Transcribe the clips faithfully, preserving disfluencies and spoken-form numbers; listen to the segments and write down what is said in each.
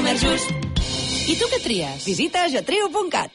comerç just. I tu què tries? Visita jatrio punt cat.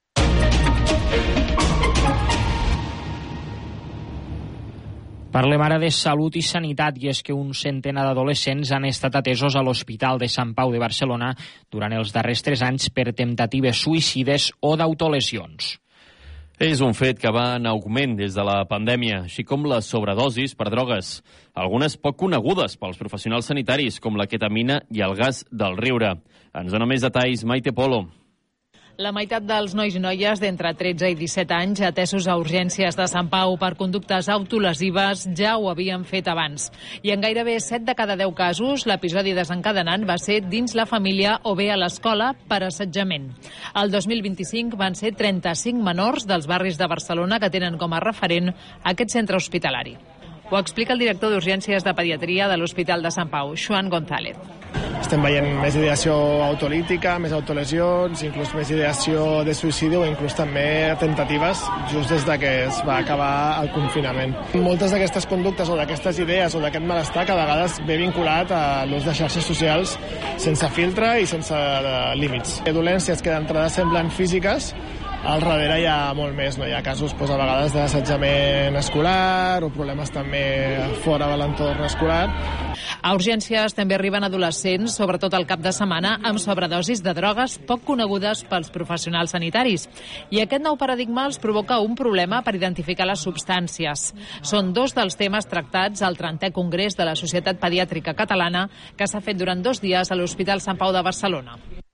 Parlem ara de salut i sanitat, i és que un centenar d'adolescents han estat atesos a l'Hospital de Sant Pau de Barcelona durant els darrers tres anys per temptatives suïcides o d'autolesions. És un fet que va en augment des de la pandèmia, així com les sobredosis per drogues, algunes poc conegudes pels professionals sanitaris, com la ketamina i el gas del riure. Ens dona més detalls Maite Polo. La meitat dels nois i noies d'entre tretze i disset anys atesos a urgències de Sant Pau per conductes autolesives ja ho havien fet abans. I en gairebé set de cada deu casos, l'episodi desencadenant va ser dins la família o bé a l'escola per assetjament. El dos mil vint-i-cinc van ser trenta-cinc menors dels barris de Barcelona que tenen com a referent aquest centre hospitalari. Ho explica el director d'Urgències de Pediatria de l'Hospital de Sant Pau, Joan González. Estem veient més ideació autolítica, més autolesions, inclús més ideació de suïcidi o inclús també tentatives just des de que es va acabar el confinament. Moltes d'aquestes conductes o d'aquestes idees o d'aquest malestar que a vegades ve vinculat a l'ús de xarxes socials sense filtre i sense límits. Dolències que d'entrada semblen físiques, al darrere hi ha molt més, no? Hi ha casos doncs, a vegades d'assetjament escolar o problemes també fora de l'entorn escolar. A urgències també arriben adolescents, sobretot al cap de setmana, amb sobredosis de drogues poc conegudes pels professionals sanitaris. I aquest nou paradigma els provoca un problema per identificar les substàncies. Són dos dels temes tractats al trentè Congrés de la Societat Pediàtrica Catalana, que s'ha fet durant dos dies a l'Hospital Sant Pau de Barcelona.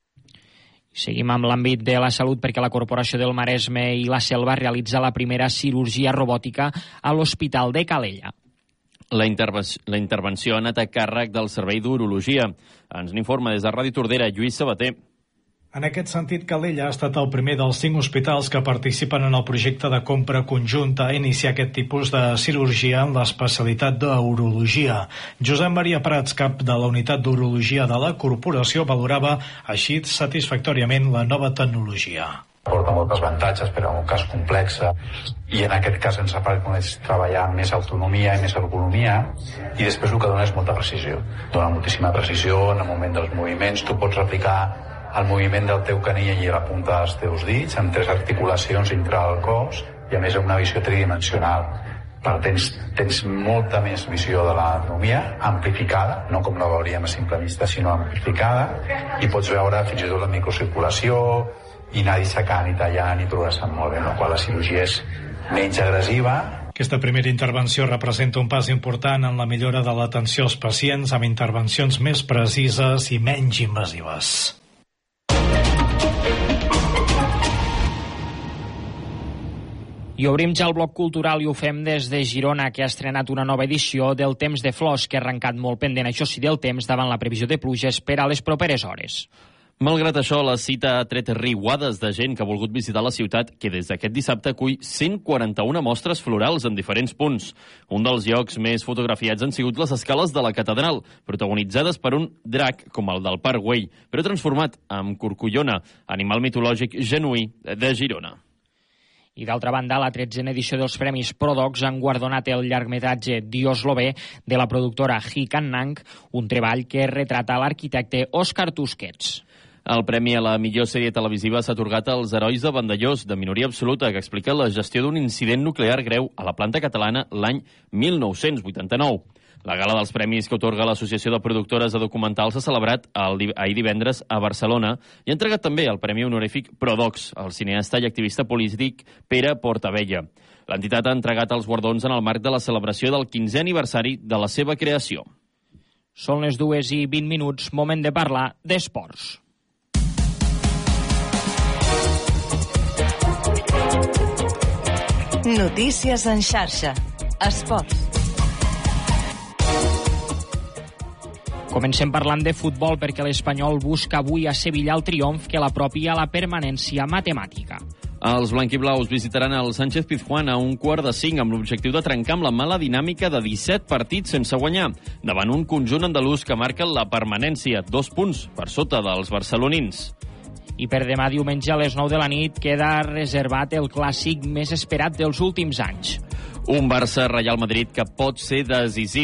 Seguim amb l'àmbit de la salut perquè la Corporació del Maresme i la Selva realitza la primera cirurgia robòtica a l'Hospital de Calella. La, interve la intervenció ha anat a càrrec del Servei d'Urologia. Ens n'informa des de Ràdio Tordera, Lluís Sabater. En aquest sentit, Calella ha estat el primer dels cinc hospitals que participen en el projecte de compra conjunta a iniciar aquest tipus de cirurgia en l'especialitat d'urologia. Josep Maria Prats, cap de la unitat d'urologia de la corporació, valorava així satisfactòriament la nova tecnologia. Porta molts avantatges, però en un cas complex i en aquest cas ens permet treballar amb més autonomia i més ergonomia, i després el que dona és molta precisió. Dona moltíssima precisió en el moment dels moviments. Tu pots replicar el moviment del teu canell i la punta dels teus dits amb tres articulacions dintre del cos i a més amb una visió tridimensional. Per tens, tens molta més visió de l'anatomia amplificada, no com la veuríem a simple vista, sinó amplificada, i pots veure fins i tot la microcirculació i anar dissecant i tallant i progressant molt bé, en la qual la cirurgia és menys agressiva. Aquesta primera intervenció representa un pas important en la millora de l'atenció als pacients amb intervencions més precises i menys invasives. I obrim ja el bloc cultural i ho fem des de Girona, que ha estrenat una nova edició del Temps de Flors, que ha arrencat molt pendent, això sí, del temps, davant la previsió de pluges per a les properes hores. Malgrat això, la cita ha tret riuades de gent que ha volgut visitar la ciutat, que des d'aquest dissabte acull cent quaranta-una mostres florals en diferents punts. Un dels llocs més fotografiats han sigut les escales de la catedral, protagonitzades per un drac, com el del Parc Güell, però transformat en corcollona, animal mitològic genuí de Girona. I d'altra banda, la tretzena edició dels Premis Prodocs han guardonat el llargmetratge Dios lo ve de la productora He Can Nang, un treball que retrata l'arquitecte Òscar Tusquets. El premi a la millor sèrie televisiva s'ha atorgat als Herois de Vandellós, de minoria absoluta, que explica la gestió d'un incident nuclear greu a la planta catalana l'any mil nou-cents vuitanta-nou. La gala dels premis que otorga l'Associació de Productores de Documentals s'ha celebrat el, ahir divendres a Barcelona i ha entregat també el Premi Honorífic Prodocs al cineasta i activista polític Pere Portabella. L'entitat ha entregat els guardons en el marc de la celebració del quinzè aniversari de la seva creació. Són les dues i vint minuts, moment de parlar d'esports. Notícies en xarxa. Esports. Comencem parlant de futbol perquè l'Espanyol busca avui a Sevilla el triomf que l'apropi a la permanència matemàtica. Els blanquiblaus visitaran el Sánchez Pizjuán a un quart de cinc amb l'objectiu de trencar amb la mala dinàmica de disset partits sense guanyar, davant un conjunt andalús que marca la permanència, dos punts per sota dels barcelonins. I per demà diumenge a les nou de la nit queda reservat el clàssic més esperat dels últims anys. Un Barça-Real Madrid que pot ser decisiu.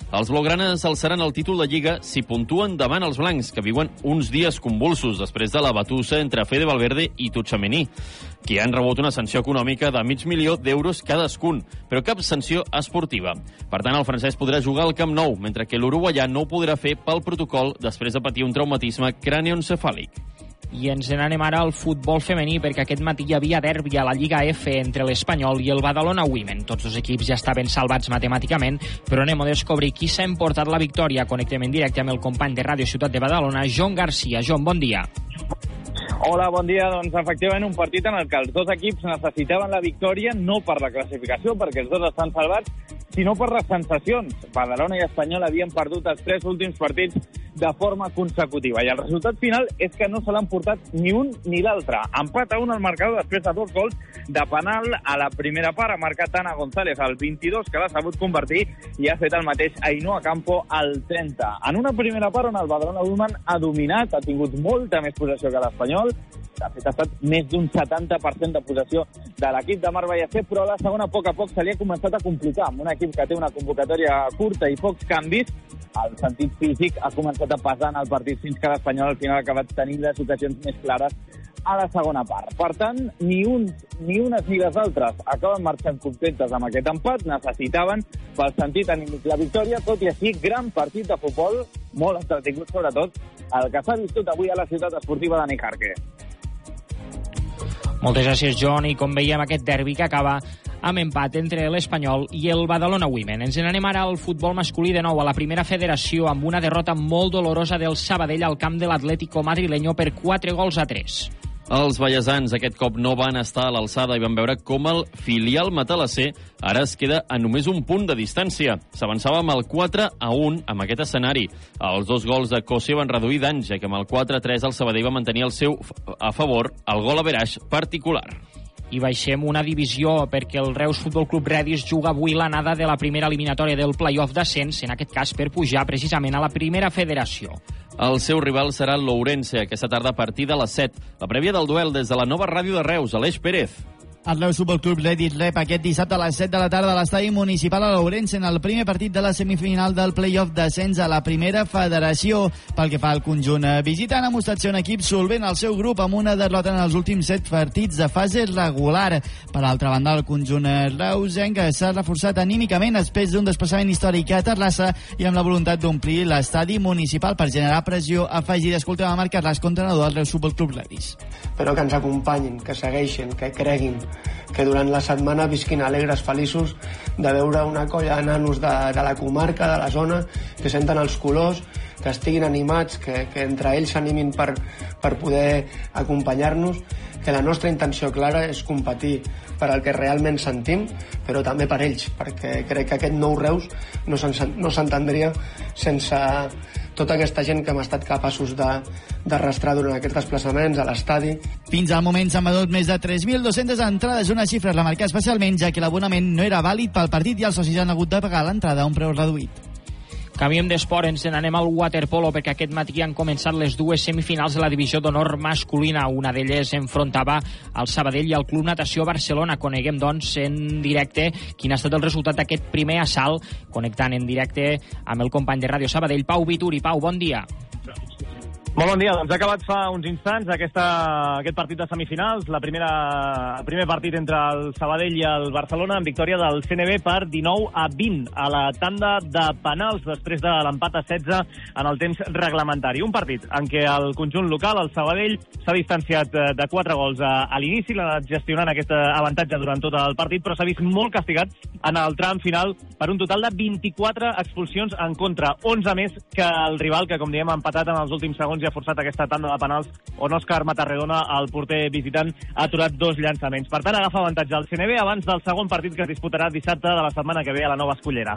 Els blaugranes alçaran el títol de Lliga si puntuen davant els blancs, que viuen uns dies convulsos després de la batussa entre Fede Valverde i Tchouaméni, que han rebut una sanció econòmica de mig milió d'euros cadascun, però cap sanció esportiva. Per tant, el francès podrà jugar al Camp Nou, mentre que l'uruguaià no ho podrà fer pel protocol després de patir un traumatisme cranioencefàlic. I ens n'anem ara al futbol femení, perquè aquest matí hi havia derbi a la Lliga F entre l'Espanyol i el Badalona Women. Tots dos equips ja estaven salvats matemàticament, però anem a descobrir qui s'ha emportat la victòria. Connectem en directe amb el company de Ràdio Ciutat de Badalona, Jon Garcia. Jon, bon dia. Hola, bon dia. Doncs efectivament un partit en el que els dos equips necessitaven la victòria, no per la classificació, perquè els dos estan salvats, sinó per les sensacions. Badalona i Espanyol havien perdut els tres últims partits de forma consecutiva, i el resultat final és que no se l'han portat ni un ni l'altre. Empat a un al marcador després de dos gols de penal a la primera part. Ha marcat Ana González al vint-i-dos, que l'ha sabut convertir, i ha fet el mateix Ainhoa Campo al trenta. En una primera part on el Badalona Women ha dominat, ha tingut molta més possessió que l'Espanyol. De fet, ha estat més d'un setanta per cent de possessió de l'equip de Mar Ballester, però a la segona, a poc a poc, se li ha començat a complicar. Amb un equip que té una convocatòria curta i pocs canvis, el sentit físic ha començat a pesar en el partit fins que l'Espanyol al final ha acabat tenint les ocasions més clares a la segona part. Per tant, ni uns ni unes ni les altres acaben marxant contentes amb aquest empat. Necessitaven, pel sentit anímic, la victòria. Tot i així, gran partit de futbol, molt entretingut sobretot, el que s'ha viscut avui a la ciutat esportiva de Nejarque. Moltes gràcies, Jon, i com veiem aquest derbi que acaba amb empat entre l'Espanyol i el Badalona Women. Ens n'anem ara al futbol masculí de nou, a la primera federació, amb una derrota molt dolorosa del Sabadell al camp de l'Atlético madrileño per quatre gols a tres. Els ballesans aquest cop no van estar a l'alçada i van veure com el filial matalasser ara es queda a només un punt de distància. S'avançava amb el quatre a un amb aquest escenari. Els dos gols de Cossi van reduir danys, ja que amb el quatre a tres el Sabadell va mantenir el seu a favor el gol average particular. I baixem una divisió perquè el Reus Futbol Club Redis juga avui l'anada de la primera eliminatòria del play-off d'ascens, en aquest cas per pujar precisament a la primera federació. El seu rival serà l'Ourense aquesta tarda a partir de les set. La prèvia del duel des de la nova ràdio de Reus, Aleix Pérez. El Reus Futbol Club Redis rep aquest dissabte a les set de la tarda a l'estadi municipal a l'Ourense en el primer partit de la semifinal del play-off d'ascens a la primera federació. Pel que fa al conjunt visitant, ha mostrat ser un equip solvent al seu grup amb una derrota en els últims set partits de fase regular. Per altra banda, el conjunt reusenc s'ha reforçat anímicament després d'un desplaçament històric a Terrassa i amb la voluntat d'omplir l'estadi municipal per generar pressió afegida. Escoltem a Marc Carràs, entrenador del Reus Futbol Club Redis. Però que ens acompanyin, que segueixin, que creguin, que durant la setmana visquin alegres, feliços de veure una colla de nanos de, de la comarca, de la zona, que senten els colors, que estiguin animats, que, que entre ells s'animin per, per poder acompanyar-nos, que la nostra intenció clara és competir per al que realment sentim, però també per ells, perquè crec que aquest nou Reus no s'entendria sense tota aquesta gent que hem estat capaços d'arrastrar durant aquests desplaçaments a l'estadi. Fins al moment s'han venut més de tres mil dues-centes entrades, una xifra a remarcar especialment, ja que l'abonament no era vàlid pel partit i els socis han hagut de pagar l'entrada a un preu reduït. Canviem d'esport, ens n'anem al waterpolo, perquè aquest matí han començat les dues semifinals de la divisió d'honor masculina. Una d'elles enfrontava el Sabadell i el Club Natació Barcelona. Coneguem, doncs, en directe quin ha estat el resultat d'aquest primer assalt, connectant en directe amb el company de Ràdio Sabadell, Pau Vituri. Pau, bon dia. Molt bon dia, doncs ha acabat fa uns instants aquesta, aquest partit de semifinals, la primera, el primer partit entre el Sabadell i el Barcelona, amb victòria del C N B per dinou a vint a la tanda de penals després de l'empat a setze en el temps reglamentari. Un partit en què el conjunt local, el Sabadell, s'ha distanciat de quatre gols a, a l'inici, l'ha anat gestionant aquest avantatge durant tot el partit, però s'ha vist molt castigat en el tram final per un total de vint-i-quatre expulsions en contra, onze més que el rival, que com diem ha empatat en els últims segons i ha forçat aquesta tanda de penals on Òscar Matarredona, el porter visitant, ha aturat dos llançaments. Per tant, agafa avantatge el C N B abans del segon partit que es disputarà dissabte de la setmana que ve a la Nova Escullera.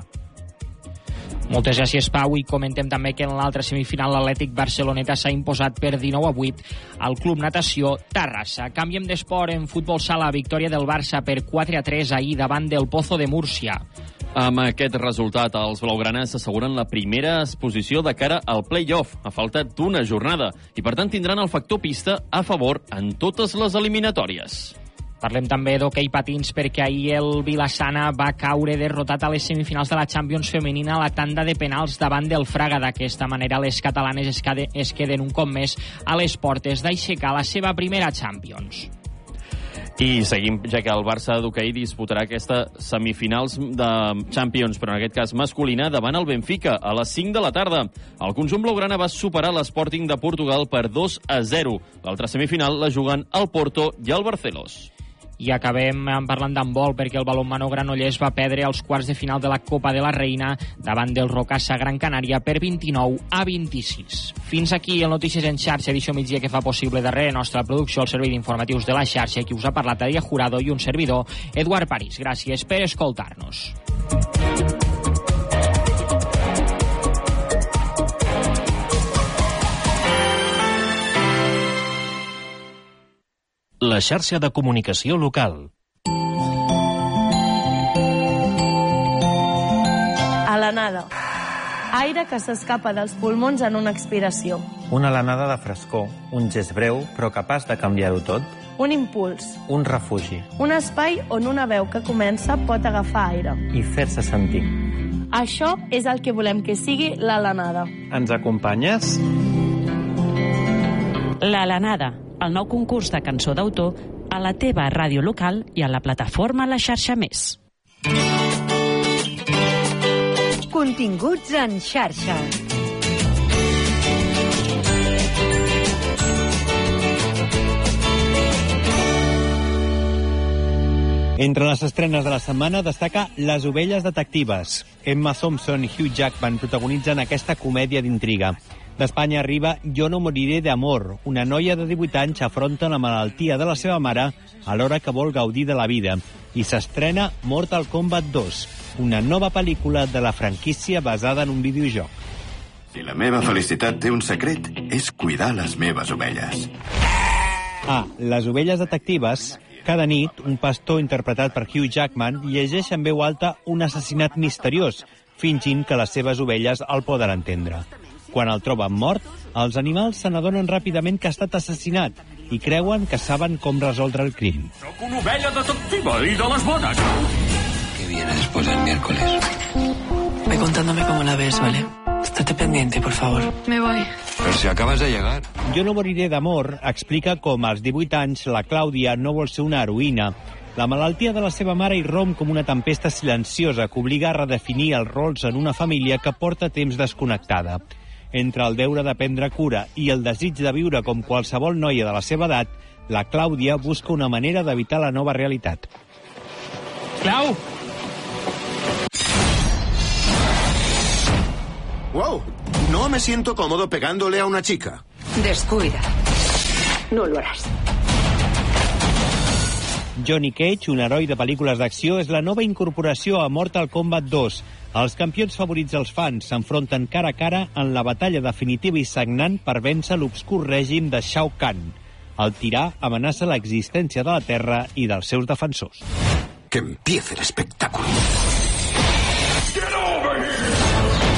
Moltes gràcies, Pau, i comentem també que en l'altra semifinal l'Atlètic Barceloneta s'ha imposat per dinou a vuit al Club Natació Terrassa. Canviem d'esport en futbol sala, victòria del Barça per quatre a tres ahir davant del Pozo de Múrcia. Amb aquest resultat, els blaugranes s'asseguren la primera exposició de cara al play-off, a falta d'una jornada, i per tant tindran el factor pista a favor en totes les eliminatòries. Parlem també d'hoquei patins perquè ahir el Vilassana va caure derrotat a les semifinals de la Champions femenina a la tanda de penals davant del Fraga. D'aquesta manera les catalanes es, cade, es queden un cop més a les portes d'aixecar la seva primera Champions. I seguim, ja que el Barça d'hoquei disputarà aquestes semifinals de Champions, però en aquest cas masculina, davant el Benfica, a les cinc de la tarda. El conjunt blaugrana va superar l'Sporting de Portugal per dos a zero. L'altra semifinal la juguen el Porto i el Barcelos. I acabem parlant d'handbol perquè el balonmano granollers va perdre els quarts de final de la Copa de la Reina davant del Rocasa Gran Canària per vint-i-nou a vint-i-sis. Fins aquí el Notícies en xarxa, edició migdia que fa possible darrere nostra producció el servei d'informatius de la xarxa, qui us ha parlat Adia Jurado i un servidor, Eduard París. Gràcies per escoltar-nos. La xarxa de comunicació local. Alenada. Aire que s'escapa dels pulmons en una expiració. Una alenada de frescor, un gest breu però capaç de canviar-ho tot. Un impuls. Un refugi. Un espai on una veu que comença pot agafar aire. I fer-se sentir. Això és el que volem que sigui l'Alenada. Ens acompanyes? L'Alenada, el nou concurs de cançó d'autor a la teva ràdio local i a la plataforma La Xarxa Més. Continguts en xarxa. Entre les estrenes de la setmana destaca Les ovelles detectives. Emma Thompson i Hugh Jackman protagonitzen aquesta comèdia d'intriga. D'Espanya arriba Jo no moriré d'amor. Una noia de divuit anys afronta la malaltia de la seva mare alhora que vol gaudir de la vida. I s'estrena Mortal Kombat dos, una nova pel·lícula de la franquícia basada en un videojoc. Si la meva felicitat té un secret, és cuidar les meves ovelles. Ah, Les ovelles detectives. Cada nit, un pastor interpretat per Hugh Jackman llegeix en veu alta un assassinat misteriós, fingint que les seves ovelles el poden entendre. Quan el troben mort, els animals se n'adonen ràpidament que ha estat assassinat i creuen que saben com resoldre el crim. Soc una ovella detectiva i de les bones. Que viene después del miércoles. Ve contándome cómo la ves, ¿vale? Estate pendiente, por favor. Me voy. Pero si acabas de llegar. Jo no moriré d'amor explica com als divuit anys la Clàudia no vol ser una heroïna. La malaltia de la seva mare irromp com una tempesta silenciosa que obliga a redefinir els rols en una família que porta temps desconnectada. Entre el deure de prendre cura i el desig de viure com qualsevol noia de la seva edat, la Clàudia busca una manera d'evitar la nova realitat. Clau! ¡Wow! No me siento cómodo pegándole a una chica. Descuida. No lo harás. Johnny Cage, un heroi de pel·lícules d'acció, és la nova incorporació a Mortal Kombat dos. Els campions favorits dels fans s'enfronten cara a cara en la batalla definitiva i sagnant per vèncer l'obscur règim de Shao Kahn. El tirà amenaça l'existència de la Terra i dels seus defensors. Que empiece el espectáculo.